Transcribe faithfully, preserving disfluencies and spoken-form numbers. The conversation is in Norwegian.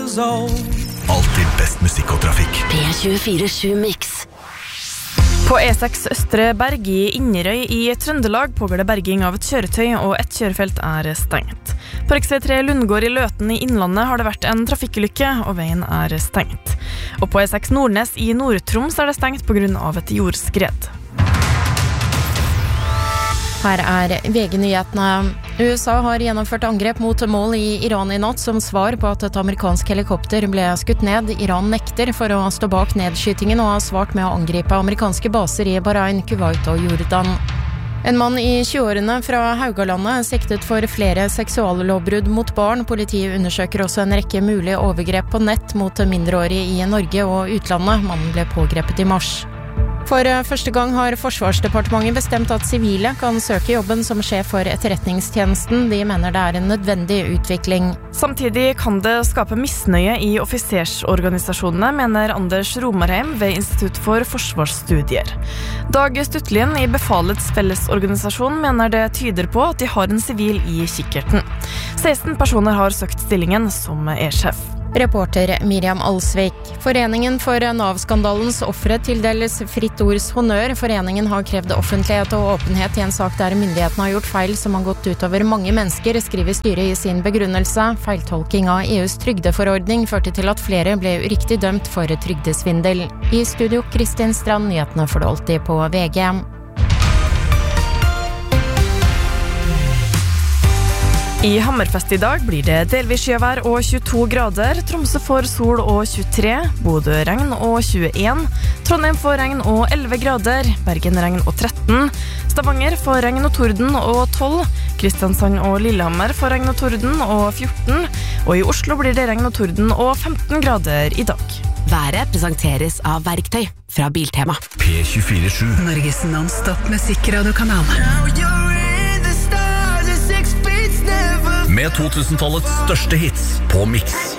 years old. Alltid best musikk og trafikk. P tjuefire sju Mix. På E seks Østre Berg i Inderøy i Trøndelag pågår det berging av et kjøretøy, og et kjørefelt er stengt. På riksvei tre Lundgård i Løten i Innlandet har det vært en trafikkulykke, og veien er stengt. Og på E seks Nordnes i Nord-Troms er det stengt på grunn av et jordskred. Her er V G-nyhetene. U S A har gjennomført angrep mot mål i Iran i natt som svar på at et amerikansk helikopter ble skutt ned. Iran nekter for å stå bak nedskytingen og har svart med å angripe amerikanske baser i Bahrain, Kuwait og Jordan. En mann i tjueårene fra Haugalandet er siktet for flere seksuallovbrudd mot barn. Politiet undersøker også en rekke mulige overgrep på nett mot mindreårige i Norge og utlandet. Mannen ble pågrepet i mars. For første gang har Forsvarsdepartementet bestemt at sivile kan søke jobben som sjef for etterretningstjenesten. De mener det er en nødvendig utvikling. Samtidig kan det skape misnøye i offisersorganisasjonene, mener Anders Romarheim ved Institutt for Forsvarsstudier. Dag Stuttlien i Befalets fellesorganisasjon mener det tyder på at de har en sivil i kikkerten. seksten personer har søkt stillingen som E-sjef. Reporter Miriam Alsvik. Foreningen for Nav-skandalens offre tildeles Fritt Ords honnør. Foreningen har krevd offentlighet og åpenhet i en sak der myndighetene har gjort feil som har gått utover mange mennesker, skriver styret i sin begrunnelse. Feiltolking av E U's trygdeforordning førte til at flere ble uriktig dømt for trygdesvindel. I studio Kristin Strand, nyhetene får du alltid på V G. I Hammerfest i dag blir det delvis sjøvær og tjueto grader. Tromsø får sol og tjuetre, Bodø regn og tjueen, Trondheim får regn og elleve grader, Bergen regn og tretten, Stavanger får regn og torden og tolv, Kristiansand og Lillehammer får regn og torden og fjorten, og i Oslo blir det regn og torden og femten grader i dag. Været presenteres av Verktøy fra Biltema. P tjuefire sju. Norges non-stop musikkradiokanal. Med to tusen-tallets største hits på Mix.